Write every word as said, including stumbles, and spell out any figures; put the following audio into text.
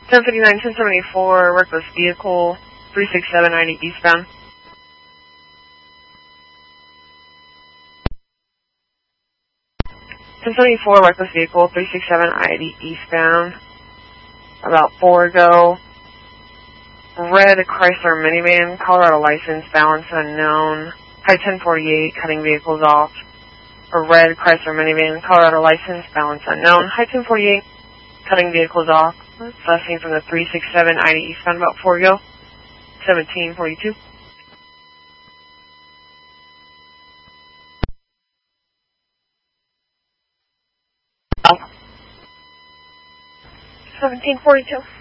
ten fifty-nine, ten seventy-four, reckless vehicle, three six seven, ninety eastbound. ten seventy-four, reckless vehicle, three six seven, ninety eastbound. About four ago. Red Chrysler minivan, Colorado license, balance unknown. High ten forty-eight, cutting vehicles off. A red Chrysler minivan, Colorado license, balance unknown. High ten forty-eight, cutting vehicles off. Last seen from the three six seven, ninety eastbound about four ago. seventeen forty-two. seventeen forty-two.